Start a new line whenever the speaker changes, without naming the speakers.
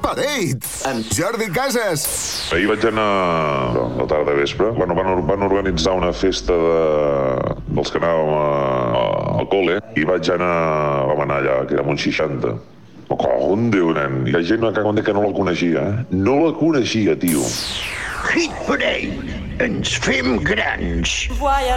Parades, amb Jordi Casas.
Ahir vaig anar a la tarda vespre. Bueno, van organitzar una festa dels que anàvem al col·le i vam anar allà, que érem uns 60. On Déu, nen. Hi ha gent que no la coneixia, eh? No la coneixia, tio.
Hit Parade, ens fem grans.